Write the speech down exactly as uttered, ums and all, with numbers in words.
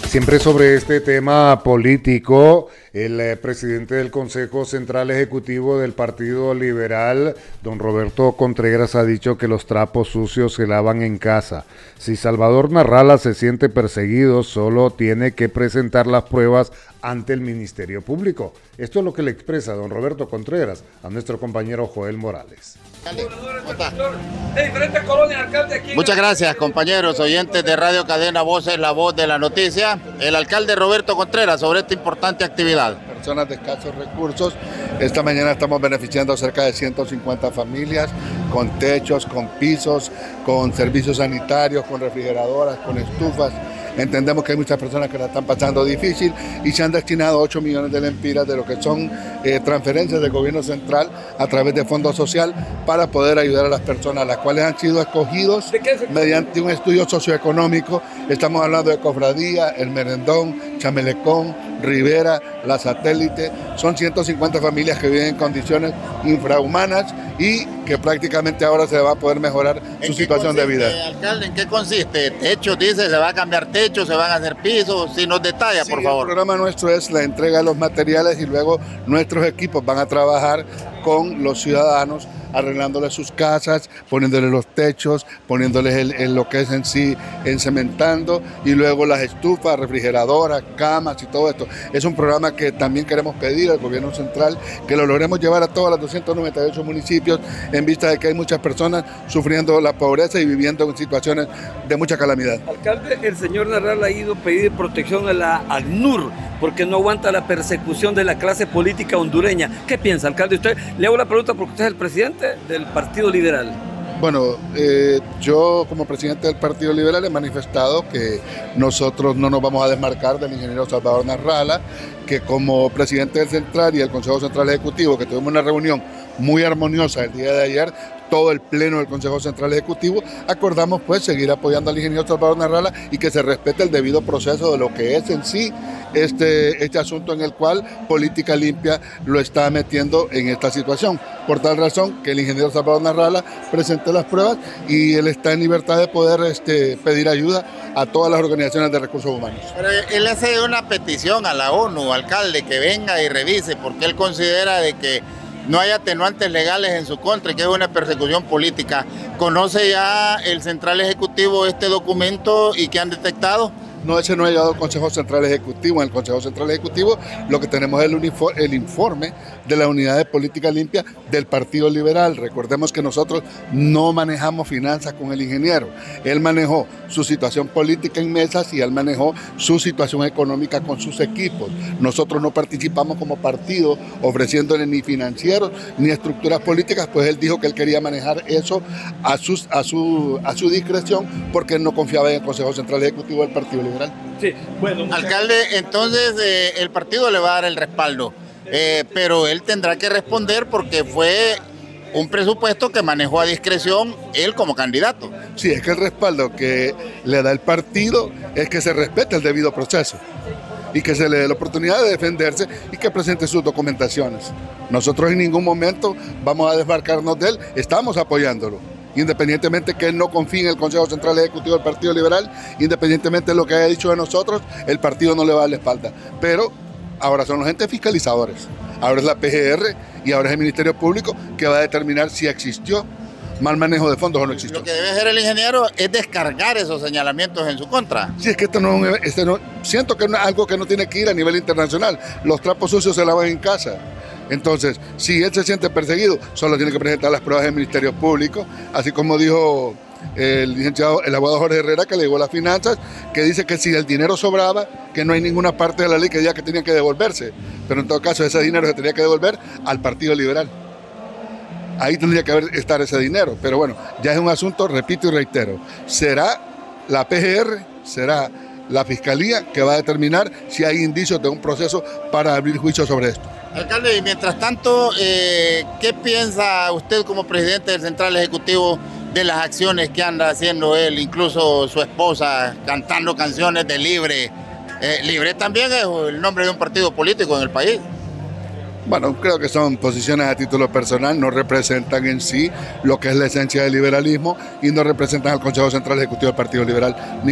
Siempre sobre este tema político, el eh, presidente del Consejo Central Ejecutivo del Partido Liberal, don Roberto Contreras, ha dicho que los trapos sucios se lavan en casa. Si Salvador Narrala se siente perseguido, solo tiene que presentar las pruebas ante el Ministerio Público. Esto es lo que le expresa don Roberto Contreras a nuestro compañero Joel Morales. Muchas gracias, compañeros oyentes de Radio Cadena Voces, la voz de la noticia. El alcalde Roberto Contreras sobre esta importante actividad. Personas de escasos recursos. Esta mañana estamos beneficiando a cerca de ciento cincuenta familias con techos, con pisos, con servicios sanitarios, con refrigeradoras, con estufas. Entendemos que hay muchas personas que la están pasando difícil y se han destinado ocho millones de lempiras de lo que son eh, transferencias del gobierno central a través de Fondo Social para poder ayudar a las personas, las cuales han sido escogidos mediante un estudio socioeconómico. Estamos hablando de Cofradía, El Merendón, Chamelecón, Rivera, La Satélite. Son ciento cincuenta familias que viven en condiciones infrahumanas y que prácticamente ahora se va a poder mejorar su situación de vida. Alcalde, ¿en qué consiste? Techos, dice, se va a cambiar techo, se van a hacer pisos, si nos detalla, sí, por favor. El programa nuestro es la entrega de los materiales y luego nuestros equipos van a trabajar con los ciudadanos, arreglándoles sus casas, poniéndoles los techos, poniéndoles el, el, lo que es en sí, encementando, y luego las estufas, refrigeradoras, camas y todo esto. Es un programa que también queremos pedir al gobierno central, que lo logremos llevar a todos los doscientos noventa y ocho municipios, en vista de que hay muchas personas sufriendo la pobreza y viviendo en situaciones de mucha calamidad. Alcalde, el señor Narrala ha ido a pedir protección a la ACNUR, porque no aguanta la persecución de la clase política hondureña. ¿Qué piensa, alcalde? Usted, le hago la pregunta porque usted es el presidente del Partido Liberal. Bueno, eh, yo como presidente del Partido Liberal he manifestado que nosotros no nos vamos a desmarcar del ingeniero Salvador Narrala, que como presidente del Central y del Consejo Central Ejecutivo, que tuvimos una reunión muy armoniosa el día de ayer, todo el pleno del Consejo Central Ejecutivo, acordamos pues seguir apoyando al ingeniero Salvador Narrala y que se respete el debido proceso de lo que es en sí este, este asunto en el cual Política Limpia lo está metiendo en esta situación. Por tal razón que el ingeniero Salvador Narrala presente las pruebas y él está en libertad de poder este, pedir ayuda a todas las organizaciones de recursos humanos. Pero él hace una petición a la ONU, alcalde, que venga y revise, porque él considera de que no hay atenuantes legales en su contra y que es una persecución política. ¿Conoce ya el Central Ejecutivo este documento y qué han detectado? No, ese no ha llegado al Consejo Central Ejecutivo. En el Consejo Central Ejecutivo lo que tenemos es el, el informe de la Unidad de Política Limpia del Partido Liberal. Recordemos que nosotros no manejamos finanzas con el ingeniero. Él manejó su situación política en mesas y él manejó su situación económica con sus equipos. Nosotros no participamos como partido ofreciéndole ni financieros ni estructuras políticas, pues él dijo que él quería manejar eso a, sus, a, su, a su discreción porque él no confiaba en el Consejo Central Ejecutivo del Partido Liberal. Sí, bueno, alcalde, entonces eh, el partido le va a dar el respaldo, eh, pero él tendrá que responder porque fue un presupuesto que manejó a discreción él como candidato. Sí, es que el respaldo que le da el partido es que se respete el debido proceso y que se le dé la oportunidad de defenderse y que presente sus documentaciones. Nosotros en ningún momento vamos a desmarcarnos de él, estamos apoyándolo. Independientemente que él no confíe en el Consejo Central Ejecutivo del Partido Liberal, independientemente de lo que haya dicho de nosotros, el partido no le va a dar la espalda. Pero ahora son los entes fiscalizadores, ahora es la P G R y ahora es el Ministerio Público que va a determinar si existió mal manejo de fondos o no existió. Lo que debe hacer el ingeniero es descargar esos señalamientos en su contra. Sí, es que esto no, este no siento que es algo que no tiene que ir a nivel internacional. Los trapos sucios se lavan en casa. Entonces, si él se siente perseguido, solo tiene que presentar las pruebas del Ministerio Público, así como dijo el licenciado, el abogado Jorge Herrera, que le llevó las finanzas, que dice que si el dinero sobraba, que no hay ninguna parte de la ley que diga que tenía que devolverse, pero en todo caso ese dinero se tenía que devolver al Partido Liberal. Ahí tendría que haber, estar ese dinero, pero bueno, ya es un asunto, repito y reitero, será la P G R, será la Fiscalía que va a determinar si hay indicios de un proceso para abrir juicio sobre esto. Alcalde, y mientras tanto, eh, ¿qué piensa usted como presidente del Central Ejecutivo de las acciones que anda haciendo él, incluso su esposa, cantando canciones de Libre? Eh, Libre también es el nombre de un partido político en el país. Bueno, creo que son posiciones a título personal, no representan en sí lo que es la esencia del liberalismo y no representan al Consejo Central Ejecutivo del Partido Liberal.